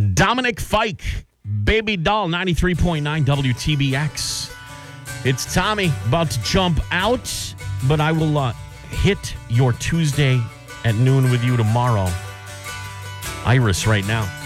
Dominic Fike, Baby Doll, 93.9 WTBX. It's Tommy about to jump out, but I will hit your Tuesday at noon with you tomorrow. Iris right now.